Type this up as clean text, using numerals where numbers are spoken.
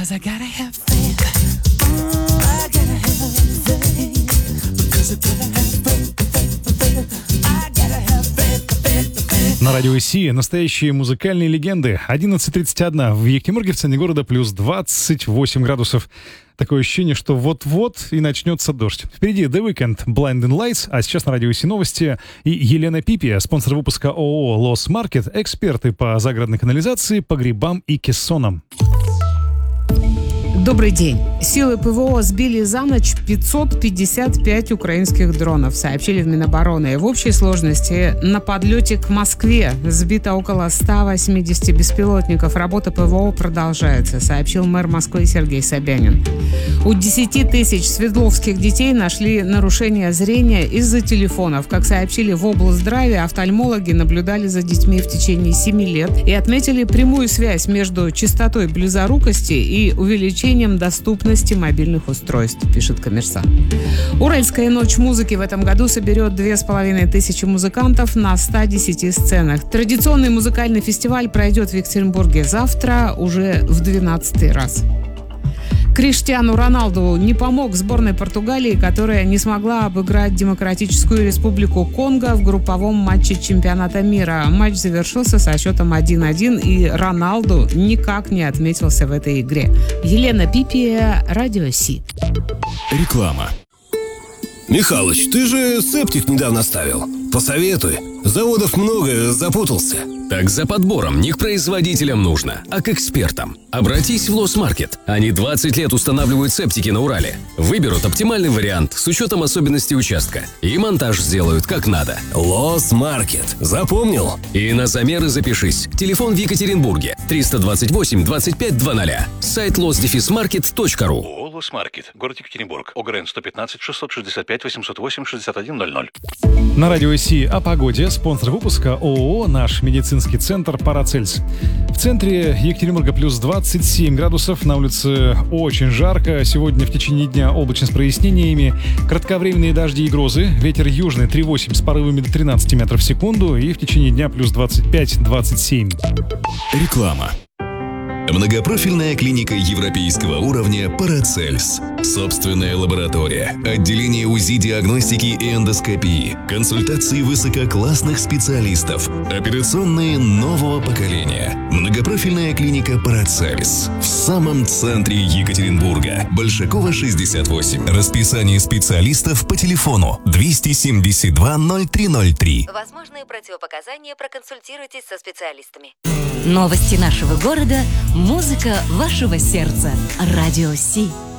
Because I gotta have faith. I gotta have faith. Because I gotta have faith. I gotta have faith. На радио Си настоящие музыкальные легенды. 11:31 в Екатеринбурге, в центре города, плюс 28 градусов. Такое ощущение, что вот-вот и начнется дождь. Впереди The Weeknd, Blinding Lights, а сейчас на радио Си новости. И Елена Пипия, спонсор выпуска ООО «Лос Маркет», эксперты по загородной канализации, погребам и кессонам. Добрый день. Силы ПВО сбили за ночь 555 украинских дронов, сообщили в Минобороны. В общей сложности на подлете к Москве сбито около 180 беспилотников. Работа ПВО продолжается, сообщил мэр Москвы Сергей Собянин. У 10 тысяч свердловских детей нашли нарушение зрения из-за телефонов. Как сообщили в облздраве, офтальмологи наблюдали за детьми в течение 7 лет и отметили прямую связь между частотой близорукости и увеличением доступности мобильных устройств, пишет «Коммерсант». Уральская ночь музыки в этом году соберет 2500 музыкантов на 110 сценах. Традиционный музыкальный фестиваль пройдет в Екатеринбурге завтра уже в 12-й раз. Криштиану Роналду не помог сборной Португалии, которая не смогла обыграть Демократическую Республику Конго в групповом матче чемпионата мира. Матч завершился со счетом 1-1, и Роналду никак не отметился в этой игре. Елена Пипия, Радио Си. Реклама. Михалыч, ты же септик недавно ставил. Посоветуй. Заводов много, запутался. Так за подбором не к производителям нужно, а к экспертам. Обратись в Лос Маркет. Они 20 лет устанавливают септики на Урале. Выберут оптимальный вариант с учетом особенностей участка. И монтаж сделают как надо. Лос Маркет. Запомнил? И на замеры запишись. Телефон в Екатеринбурге 328 25 00. Сайт los-market.ru. ООО «Лос Маркет», город Екатеринбург, ОГРН 115 665 808 6100. На радио Си о погоде. Спонсор выпуска ООО «Наш медицинский центр Парацельс». В центре Екатеринбурга плюс 27 градусов. На улице очень жарко. Сегодня в течение дня облачно с прояснениями. Кратковременные дожди и грозы. Ветер южный 3,8 с порывами до 13 метров в секунду. И в течение дня плюс 25-27. Реклама. Многопрофильная клиника европейского уровня «Парацельс». Собственная лаборатория, отделение УЗИ, диагностики и эндоскопии, консультации высококлассных специалистов, операционные нового поколения. Многопрофильная клиника «Парацельс» в самом центре Екатеринбурга. Большакова, 68. Расписание специалистов по телефону 272 0303. Возможные противопоказания, проконсультируйтесь со специалистами. Новости нашего города, музыка вашего сердца. Радио Си.